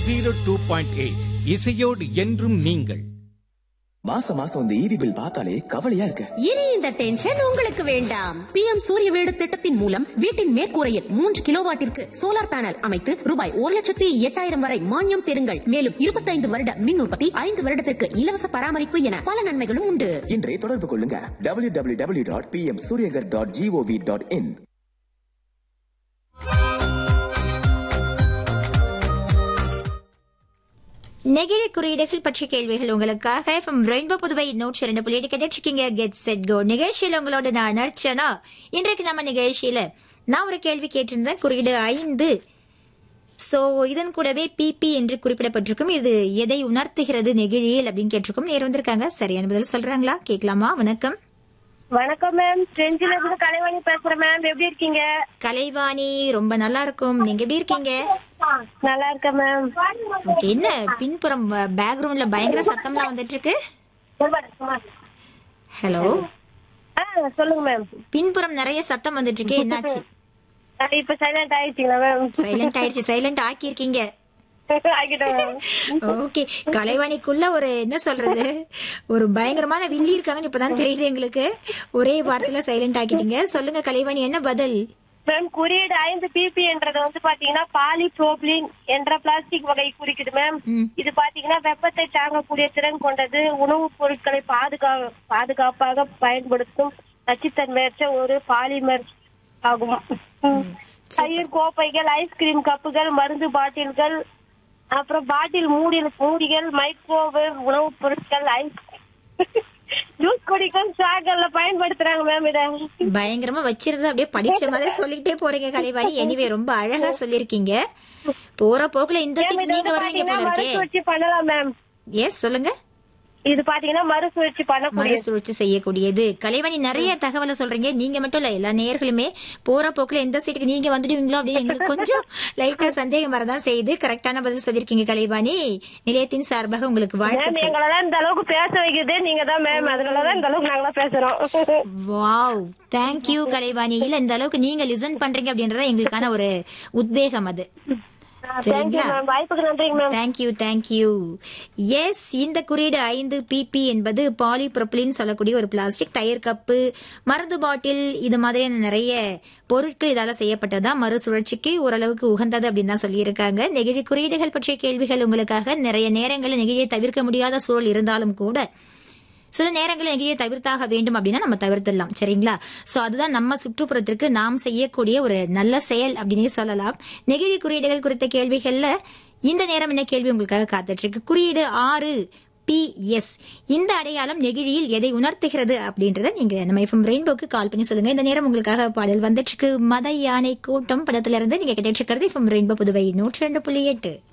102.8 இசையோடு என்றும் நீங்கள். மாசம் இந்த ஈபி பில் பார்த்தாலே கவலையா இருக்கு. இனி இந்த டென்ஷன் உங்களுக்கு வேண்டாம். PM சூரிய வீடு திட்டத்தின் மூலம் வீட்டின் மேற்கூரையில் 3 கிலோவாட்டிற்கு சோலார் பேனல் அமைத்து ரூபாய் 1,08,000 வரை மானியம் பெறுங்கள். மேலும் 25 வருட மின் உற்பத்தி, 5 வருடத்திற்கு இலவச பராமரிப்பு என பல நன்மைகளும் உண்டு. இன்றே தொடர்பு கொள்ளுங்க www.pmsuryagar.gov.in. நெகிழி குறியீடுகள் பற்றிய கேள்விகள் உங்களுக்காக ரெயின்போ புதுவை 102.8 கேட்டுருக்கீங்க. கெட் செட் கோ நிகழ்ச்சியில் உங்களோட நான் அர்ச்சனா. இன்றைக்கு நம்ம நிகழ்ச்சியில நான் ஒரு கேள்வி கேட்டிருந்தேன். குறியீடு 5. சோ இதன் கூடவே பிபி என்று குறிப்பிடப்பட்டிருக்கும். இது எதை உணர்த்துகிறது நெகிழியில் அப்படின்னு கேட்டிருக்கும். நேர் வந்திருக்காங்க, சரியான பதில் சொல்றாங்களா? கேட்கலாமா? வணக்கம். வணக்கம் மேம், செஞ்சில இருந்து கலைவாணி பேசுறேன் மேம். எப்படி இருக்கீங்க? கலைவாணி ரொம்ப நல்லா இருக்கும். நீங்க எப்படி இருக்கீங்க? நல்லா இருக்கேன் மேம். என்ன பின்புறம் பேக்ரவுண்ட்ல பயங்கர சத்தம்லாம் வந்துட்டு இருக்கு? ஹலோ, சொல்லுங்க மேம். பின்புறம் நிறைய சத்தம் வந்துட்டு இருக்கு, என்னாச்சு? இப்ப சைலண்ட் ஆயிடுச்சுங்களா மேம்? சைலண்ட் ஆயிடுச்சு. சைலண்ட் ஆக்கியிருக்கீங்க. ஓகே, கலைவாணிக்குள்ள ஒரு என்ன சொல்றது, ஒரு பயங்கரமான வில்லி இருக்காங்கன்னு இப்பதான் தெரியுது எங்களுக்கு. ஒரே வார்த்தையில சைலண்ட் ஆக்கிட்டீங்க. சொல்லுங்க கலைவாணி, என்ன பதில்? மேம், குறியீடு 5 பிபி என்றது வந்து பாத்தீங்கன்னா பாலிப்ரோபிலின் என்ற பிளாஸ்டிக் வகை குறிக்குது மேம். இது பாத்தீங்கன்னா வெப்பத்தை தாங்கக்கூடிய திறன் கொண்டது, உணவுப் பொருட்களை பாதுகாப்பாக பயன்படுத்தும் நச்சுத்தன்மையற்ற ஒரு பாலிமர் ஆகும். தயிர் கோப்பைகள், ஐஸ்கிரீம் கப்புகள், மருந்து பாட்டில்கள், அப்புறம் பாட்டில் மூடிகள், மைக்ரோவேவ் உணவுப் பொருட்கள், ஐஸ் ஜூஸ் குடிக்கும் சாகர்ல பயன்படுத்துறாங்க மேம். இத பயங்கரமா வச்சிருந்தா அப்படியே படிச்ச மாதிரி சொல்லிட்டே போறீங்க கலைவாணி. எனிவே ரொம்ப அழகா சொல்லிருக்கீங்க. போற போக்குல இந்த சீட் நீங்க வருவீங்க போல இருக்கே. மறுசுழற்சி பண்ணலாம் மேம். எஸ், சொல்லுங்க. இது பாத்தீங்கன்னா மறுசுழற்சி மறுசுழற்சி செய்யக்கூடியது. கலைவாணி நிறைய தகவலை சொல்றீங்க. நீங்க மட்டும் இல்ல, எல்லா நேயர்களுமே போற போக்குல எந்த சீட்டுக்கு நீங்க வந்துடுவீங்களோ அப்படின்னு எங்களுக்கு கொஞ்சம் லைட்டா சந்தேகம் வரதான் செய்யுது. கரெக்டான பதில் சொல்லிருக்கீங்க கலைவாணி. நிலையத்தின் சார்பாக உங்களுக்கு வாழ்த்து. எங்களெல்லாம் இந்த அளவுக்கு பேச வைக்கிறது நீங்க தான் மேம். அதனாலதான் இந்த அளவுக்கு நாங்களா பேசுறோம். Wow, thank you Kalaivani. இல்ல, இந்த அளவுக்கு நீங்க லிசன் பண்றீங்க அப்படின்றத எங்களுக்கான ஒரு உத்வேகம் அது. தேங்க்யூ. எஸ், இந்த குறியீடு 5 பிபி என்பது பாலிப்ரோபிலின் சொல்லக்கூடிய ஒரு பிளாஸ்டிக். தயிர் கப்பு, மருந்து பாட்டில், இது மாதிரியான நிறைய பொருட்கள் இதால செய்யப்பட்டதா. மறுசுழற்சிக்கு ஓரளவுக்கு உகந்தது அப்படின்னு தான் சொல்லியிருக்காங்க. நெகிழி குறியீடுகள் பற்றிய கேள்விகள் உங்களுக்காக. நிறைய நேரங்களில் நெகிழியை தவிர்க்க முடியாத சூழல் இருந்தாலும் கூட சில நேரங்களில் நெகிழியை தவிர்த்தாக வேண்டும் அப்படின்னா நம்ம தவிர்த்திடலாம், சரிங்களா? சோ அதுதான் நம்ம சுற்றுப்புறத்திற்கு நாம் செய்யக்கூடிய ஒரு நல்ல செயல் அப்படின்னே சொல்லலாம். நெகிழி குறியீடுகள் குறித்த கேள்விகள்ல இந்த நேரம் என்ன கேள்வி உங்களுக்காக காத்துட்டு இருக்கு. குறியீடு 6 PS, இந்த அடையாளம் நெகிழியில் எதை உணர்த்துகிறது அப்படின்றத நீங்க நம்ம FM ரெயின்போக்கு கால் பண்ணி சொல்லுங்க. இந்த நேரம் உங்களுக்காக பாடல் வந்துட்டு இருக்கு. மத யானை கூட்டம் படத்துல இருந்து நீங்க கேட்டுட்டு இருக்கிறது FM ரெயின்போ புதுவை 102.8.